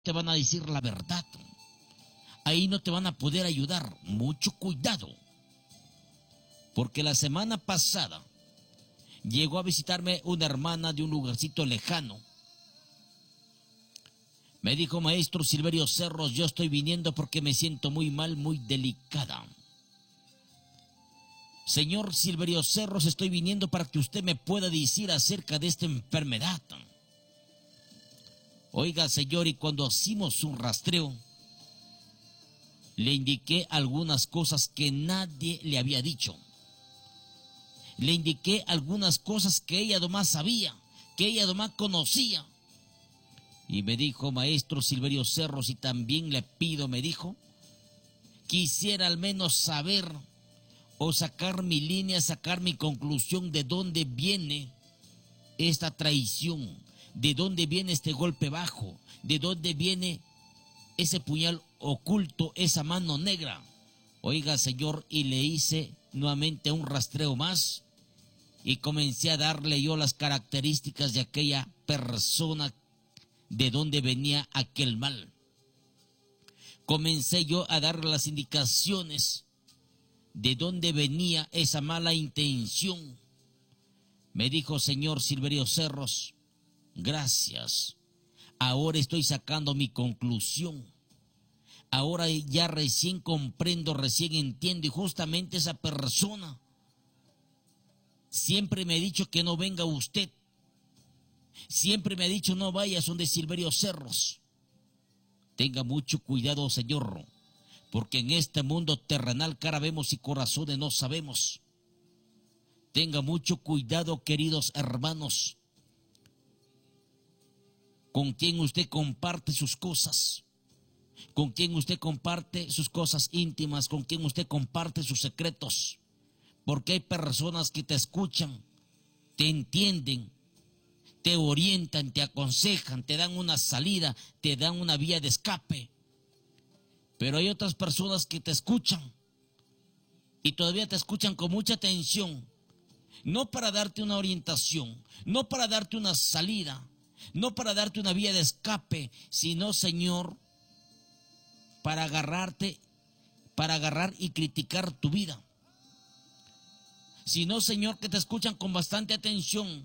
te van a decir la verdad. Ahí no te van a poder ayudar. Mucho cuidado. Porque la semana pasada llegó a visitarme una hermana de un lugarcito lejano. Me dijo: maestro Silverio Cerros, yo estoy viniendo porque me siento muy mal, muy delicada. Señor Silverio Cerros, estoy viniendo para que usted me pueda decir acerca de esta enfermedad. Oiga, señor, y cuando hicimos un rastreo, le indiqué algunas cosas que nadie le había dicho. Le indiqué algunas cosas que ella nomás sabía, que ella nomás conocía. Y me dijo: maestro Silverio Cerros, y también le pido, me dijo, quisiera al menos saber o sacar mi línea, sacar mi conclusión de dónde viene esta traición, de dónde viene este golpe bajo, de dónde viene ese puñal oculto, esa mano negra. Oiga, señor, y le hice nuevamente un rastreo más y comencé a darle yo las características de aquella persona, de dónde venía aquel mal. Comencé yo a darle las indicaciones de dónde venía esa mala intención. Me dijo: señor Silverio Cerros, gracias. Ahora estoy sacando mi conclusión. Ahora ya recién comprendo, recién entiendo. Y justamente esa persona siempre me ha dicho que no venga usted. Siempre me ha dicho: no vayas donde Silverio Cerros. Tenga mucho cuidado, señor, porque en este mundo terrenal cara vemos y corazones no sabemos. Tenga mucho cuidado, queridos hermanos, con quien usted comparte sus cosas, con quien usted comparte sus cosas íntimas, con quien usted comparte sus secretos, porque hay personas que te escuchan, te entienden, te orientan, te aconsejan, te dan una salida, te dan una vía de escape. Pero hay otras personas que te escuchan y todavía te escuchan con mucha atención, no para darte una orientación, no para darte una salida, no para darte una vía de escape, sino, señor, para agarrarte, para agarrar y criticar tu vida. Sino, señor, que te escuchan con bastante atención.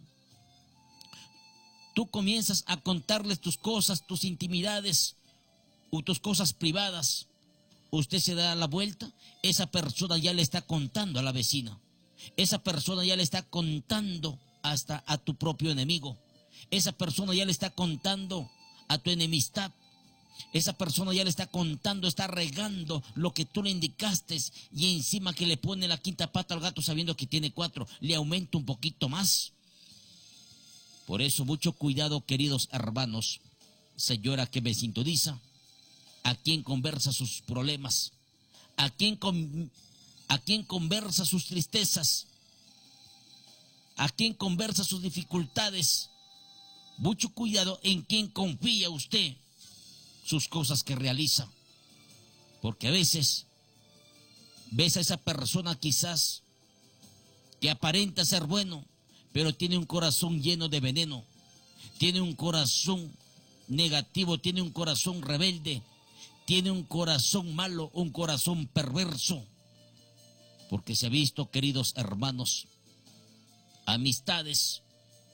Tú comienzas a contarles tus cosas, tus intimidades o tus cosas privadas. Usted se da la vuelta, esa persona ya le está contando a la vecina. Esa persona ya le está contando hasta a tu propio enemigo. Esa persona ya le está contando a tu enemistad. Esa persona ya le está contando, está regando lo que tú le indicaste, y encima que le pone la quinta pata al gato sabiendo que tiene 4, le aumenta un poquito más. Por eso mucho cuidado, queridos hermanos, señora que me sintoniza, a quien conversa sus problemas, a quien conversa sus tristezas, a quien conversa sus dificultades. Mucho cuidado en quien confía usted sus cosas que realiza, porque a veces ves a esa persona quizás que aparenta ser bueno, pero tiene un corazón lleno de veneno, tiene un corazón negativo, tiene un corazón rebelde, tiene un corazón malo, un corazón perverso. Porque se ha visto, queridos hermanos, amistades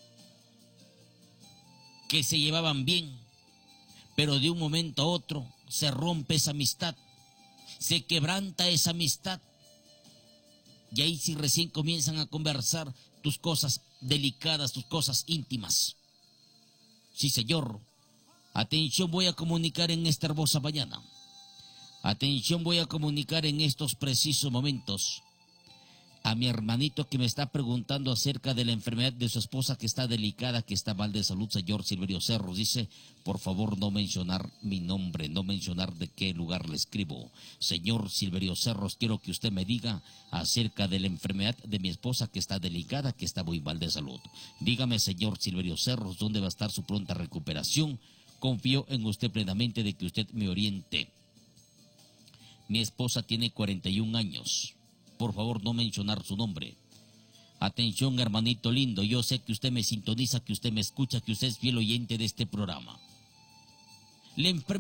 que se llevaban bien, pero de un momento a otro se rompe esa amistad, se quebranta esa amistad, y ahí sí recién comienzan a conversar tus cosas delicadas, tus cosas íntimas. Sí, señor. Atención, voy a comunicar en esta hermosa mañana. Atención, voy a comunicar en estos precisos momentos a mi hermanito que me está preguntando acerca de la enfermedad de su esposa, que está delicada, que está mal de salud, señor Silverio Cerros. Dice: por favor, no mencionar mi nombre, no mencionar de qué lugar le escribo. Señor Silverio Cerros, quiero que usted me diga acerca de la enfermedad de mi esposa, que está delicada, que está muy mal de salud. Dígame, señor Silverio Cerros, dónde va a estar su pronta recuperación. Confío en usted plenamente de que usted me oriente. Mi esposa tiene 41 años. Por favor, no mencionar su nombre. Atención, hermanito lindo, yo sé que usted me sintoniza, que usted me escucha, que usted es fiel oyente de este programa. la enfermedad